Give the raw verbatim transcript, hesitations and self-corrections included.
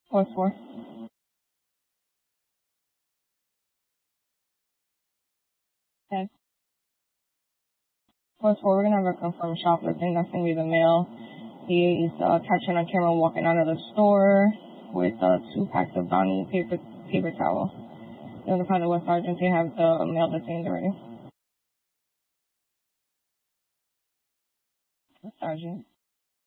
Four four. Okay. Four four. We're gonna have a confirmed shoplifting. That's gonna be the male. He is uh, catching on camera walking out of the store with uh, two packs of Bounty paper paper towel. Notify the West Sergeant. They have the male detained already. Sergeant.